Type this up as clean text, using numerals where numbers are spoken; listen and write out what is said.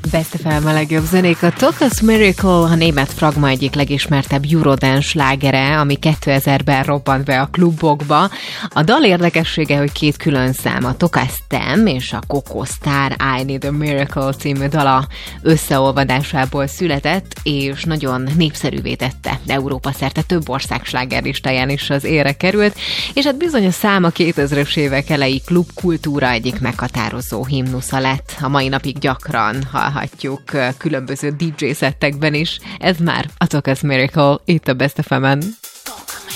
Best FM a legjobb zenék. A Tokas Miracle a német fragma egyik legismertebb Eurodance slágere, ami 2000-ben robbant be a klubokba. A dal érdekessége, hogy két külön szám, a Tokas Tem és a Coco Star I Need a Miracle című dala összeolvadásából született, és nagyon népszerűvé tette. Európa szerte több ország slágerlistáján is az élre került, és hát bizony a szám a 2000-es évek elejé klubkultúra egyik meghatározó himnusza lett. A mai napig gyakran hallhatjuk különböző DJ szettekben is. Ez már a Tokas Miracle itt a Best FM-en.